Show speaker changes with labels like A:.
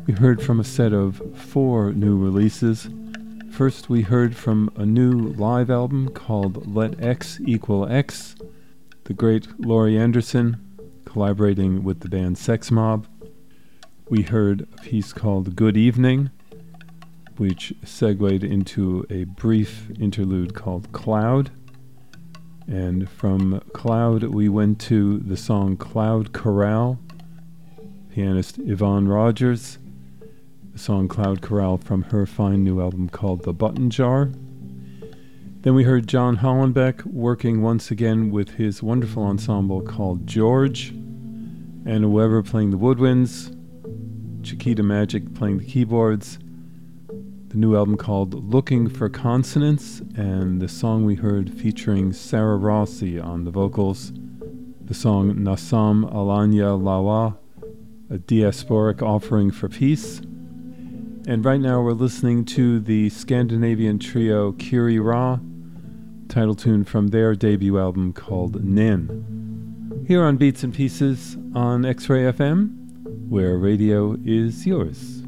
A: We heard from a set of 4 new releases. First, we heard from a new live album called Let X Equal X, the great Laurie Anderson collaborating with the band Sex Mob. We heard a piece called Good Evening, which segued into a brief interlude called Cloud. And from Cloud, we went to the song Cloud Chorale, pianist Yvonne Rogers, the song Cloud Chorale from her fine new album called The Button Jar. Then we heard John Hollenbeck working once again with his wonderful ensemble called George, Anna Weber playing the woodwinds, Chiquita Magic playing the keyboards, the new album called Looking for Consonants, and the song we heard featuring Sarah Rossi on the vocals, the song Nasam Alanya Lawa, a diasporic offering for peace. And right now we're listening to the Scandinavian trio Kiri Ra, title tune from their debut album called Nin. Here on Beats and Pieces on X-Ray FM, where radio is yours.